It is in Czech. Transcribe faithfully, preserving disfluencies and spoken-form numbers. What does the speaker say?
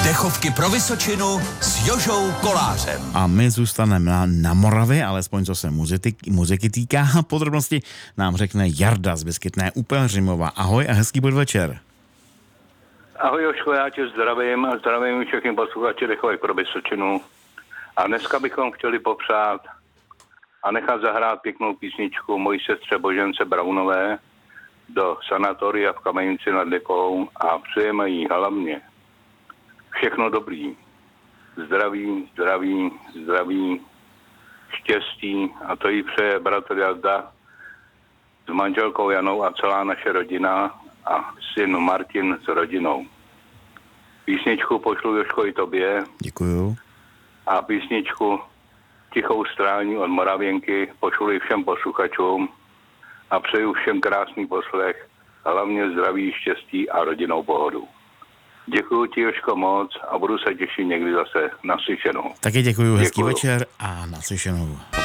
Dechovky pro Vysočinu s Jožou Kolářem. A my zůstaneme na, na Moravě, alespoň co se muziky, muziky týká. Podrobnosti nám řekne Jarda z Beskytné U Pelhřimova. Ahoj a hezký podvečer. Ahoj Jožko, já tě zdravím a zdravím všechny posluchače Dechovek pro Vysočinu. A dneska bychom chtěli popřát a nechat zahrát pěknou písničku mojí sestře Božence Braunové do sanatoria v Kamenici nad Likou a přejeme jí hlavně všechno dobrý. Zdraví, zdraví, zdraví, štěstí a to jí přeje bratr Jazda s manželkou Janou a celá naše rodina a syn Martin s rodinou. Písničku pošlu Jožko i tobě. Děkuju. A písničku Tichou strání od Moravěnky pošlu i všem posluchačům a přeju všem krásný poslech, hlavně zdraví, štěstí a rodinnou pohodu. Děkuju ti, Jožko, moc a budu se těšit někdy zase naslyšenou. Taky děkuju, hezký děkuju. Večer a naslyšenou.